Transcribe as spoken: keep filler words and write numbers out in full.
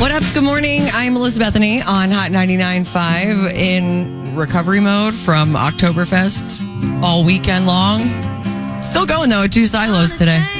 What up? Good morning. I'm Elizabeth Bethany on Hot ninety-nine point five in recovery mode from Oktoberfest all weekend long. Still going though at two silos today.